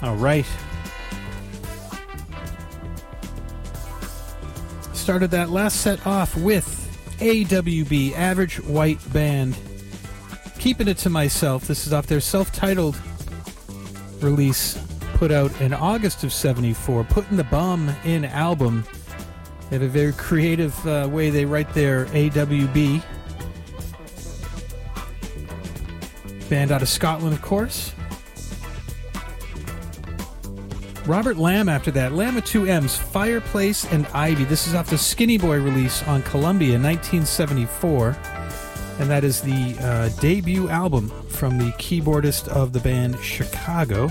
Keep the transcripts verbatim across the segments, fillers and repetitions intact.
All right. Started that last set off with A W B, Average White Band. Keeping It to Myself. This is off their self-titled release put out in August of seventy-four. Putting the Bum in album. They have a very creative uh, way they write their A W B. Band out of Scotland, of course. Robert Lamb after that. Lamb with two M's. Fireplace and Ivy. This is off the Skinny Boy release on Columbia in nineteen seventy-four. And that is the uh, debut album from the keyboardist of the band Chicago.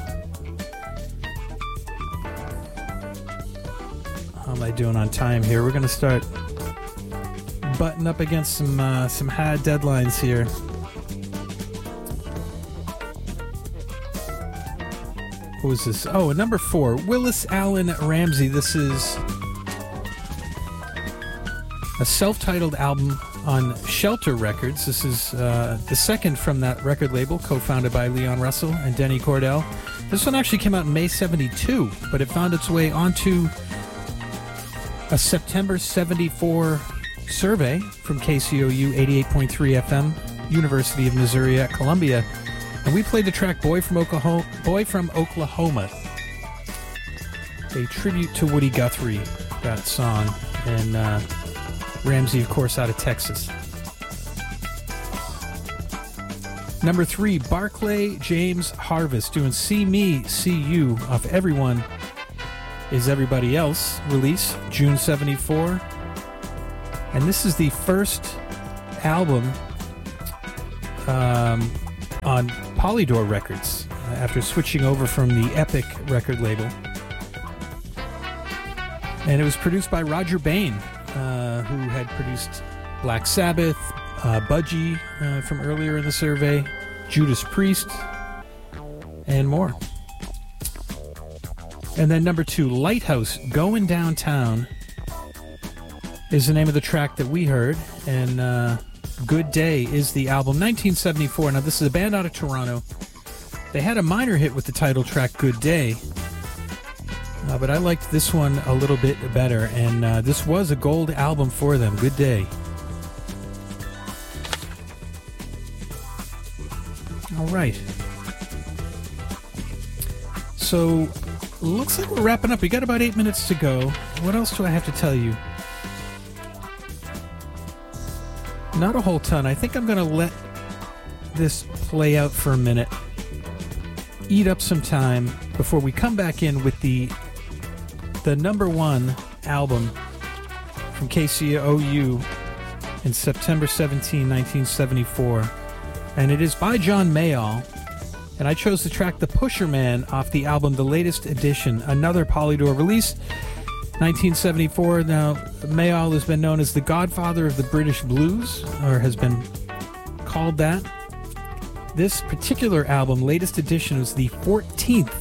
How am I doing on time here? We're going to start butting up against some, uh, some hard deadlines here. Who is this? Oh, number four, Willis Allen Ramsey. This is a self-titled album on Shelter Records. This is uh, the second from that record label, co-founded by Leon Russell and Denny Cordell. This one actually came out in May seventy-two, but it found its way onto a September seventy-four survey from K C O U eighty-eight point three F M, University of Missouri at Columbia. And we played the track Boy from Oklahoma, Boy from Oklahoma, a tribute to Woody Guthrie, that song. And uh, Ramsey, of course, out of Texas. Number three, Barclay James Harvest, doing See Me, See You off Everyone Is Everybody Else release, June seventy-four. And this is the first album um, on Polydor Records uh, after switching over from the Epic record label. And it was produced by Roger Bain, uh, who had produced Black Sabbath, uh, Budgie uh, from earlier in the survey, Judas Priest, and more. And then number two, Lighthouse, Going Downtown, is the name of the track that we heard. And uh, Good Day is the album, nineteen seventy-four. Now, this is a band out of Toronto. They had a minor hit with the title track Good Day, uh, but I liked this one a little bit better, and uh, this was a gold album for them, Good Day. All right. So, looks like we're wrapping up. We got about eight minutes to go. What else do I have to tell you? Not a whole ton. I think I'm going to let this play out for a minute, eat up some time before we come back in with the the number one album from K C O U in September seventeenth, nineteen seventy-four. And it is by John Mayall. And I chose the track The Pusher Man off the album The Latest Edition, another Polydor release, nineteen seventy-four. Now, Mayall has been known as the godfather of the British blues, or has been called that. This particular album, Latest Edition, was the fourteenth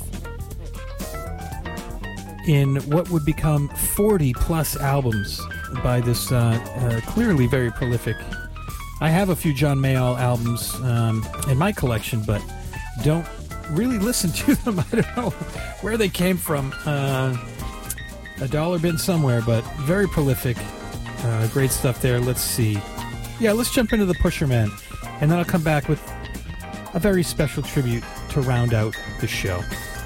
in what would become forty plus albums by this uh, uh, clearly very prolific. I have a few John Mayall albums um, in my collection, but don't really listen to them. I don't know where they came from. Uh, a dollar bin somewhere, but very prolific. Uh, great stuff there. Let's see. Yeah, let's jump into The Pusher Man, and then I'll come back with a very special tribute to round out the show.